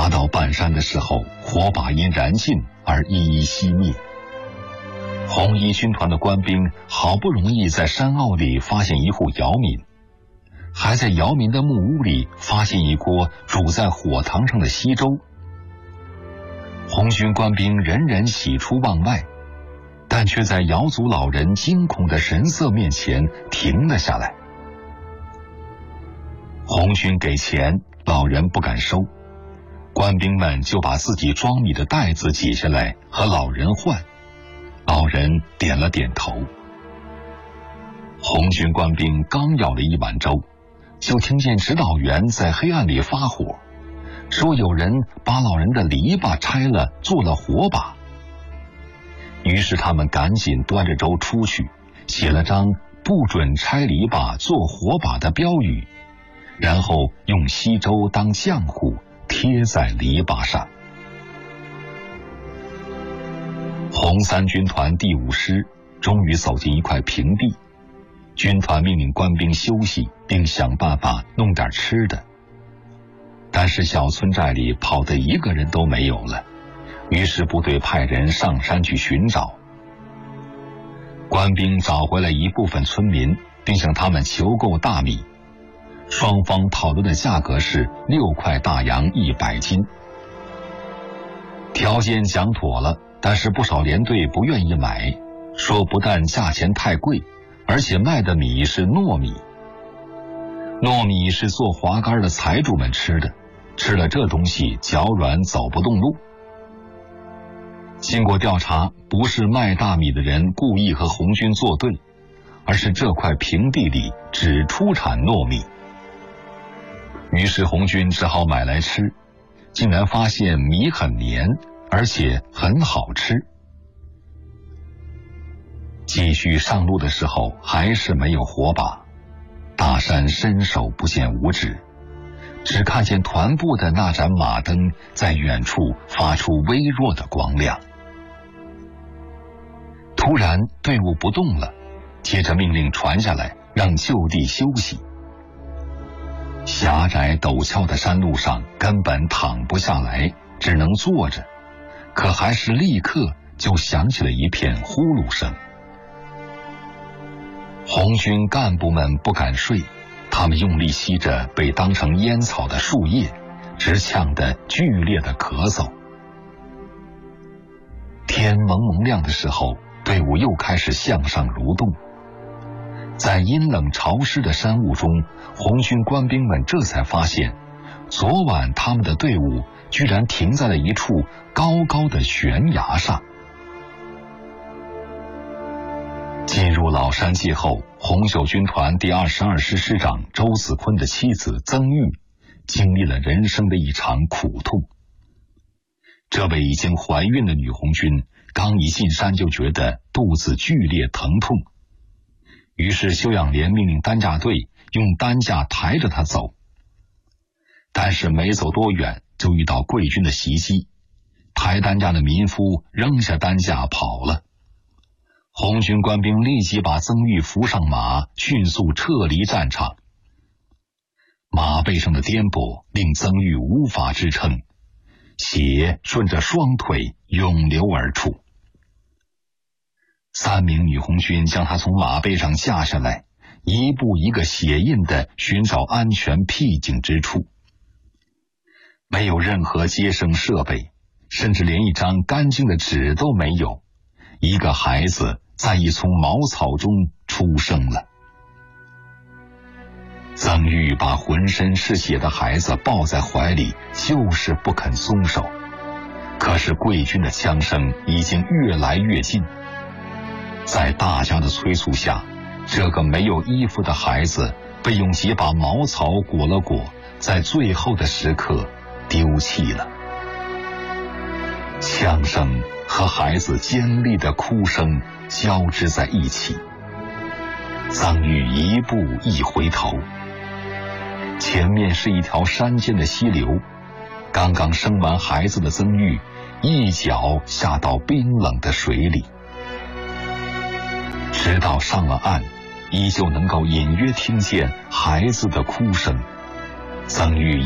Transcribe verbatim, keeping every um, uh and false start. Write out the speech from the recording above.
爬到半山的时候，火把因燃尽而一一熄灭。红衣军团的官兵好不容易在山坳里发现一户姚民，还在姚民的木屋里发现一锅煮在火塘上的稀粥。红军官兵人人喜出望外，但却在瑶族老人惊恐的神色面前停了下来。红军给钱，老人不敢收，官兵们就把自己装米的袋子解下来和老人换。老人点了点头。红军官兵刚舀了一碗粥，就听见指导员在黑暗里发火，说有人把老人的篱笆拆了做了火把。于是他们赶紧端着粥出去，写了张不准拆篱笆做火把的标语，然后用稀粥当浆糊贴在篱笆上。红三军团第五师终于走进一块平地，军团命令官兵休息，并想办法弄点吃的。但是小村寨里跑的一个人都没有了，于是部队派人上山去寻找。官兵找回了一部分村民，并向他们求购大米，双方讨论的价格是六块大洋一百斤。条件讲妥了，但是不少连队不愿意买，说不但价钱太贵，而且卖的米是糯米。糯米是做滑竿的财主们吃的，吃了这东西脚软走不动路。经过调查，不是卖大米的人故意和红军作对，而是这块平地里只出产糯米。于是红军只好买来吃，竟然发现米很黏，而且很好吃。继续上路的时候，还是没有火把，大山伸手不见五指，只看见团部的那盏马灯在远处发出微弱的光亮。突然队伍不动了，接着命令传下来，让就地休息。狭窄陡峭的山路上根本躺不下来，只能坐着，可还是立刻就响起了一片呼噜声。红军干部们不敢睡，他们用力吸着被当成烟草的树叶，直呛得剧烈的咳嗽。天蒙蒙亮的时候，队伍又开始向上蠕动。在阴冷潮湿的山雾中，红军官兵们这才发现，昨晚他们的队伍居然停在了一处高高的悬崖上。进入老山界后，红袖军团第二十二师师长周子坤的妻子曾玉经历了人生的一场苦痛。这位已经怀孕的女红军刚一进山就觉得肚子剧烈疼痛，于是休养连命令担架队用担架抬着她走。但是没走多远就遇到贵军的袭击，抬担架的民夫扔下担架跑了。红军官兵立即把曾玉扶上马，迅速撤离战场。马背上的颠簸令曾玉无法支撑，血顺着双腿涌流而出。三名女红军将她从马背上架下来，一步一个血印地寻找安全僻静之处。没有任何接生设备，甚至连一张干净的纸都没有，一个孩子在一丛茅草中出生了。曾玉把浑身是血的孩子抱在怀里，就是不肯松手。可是贵军的枪声已经越来越近，在大家的催促下，这个没有衣服的孩子被用几把茅草裹了裹，在最后的时刻丢弃了。枪声和孩子尖利的哭声交织在一起。曾玉一步一回头，前面是一条山间的溪流，刚刚生完孩子的曾玉一脚下到冰冷的水里，直到上了岸，依旧能够隐约听见孩子的哭声。曾玉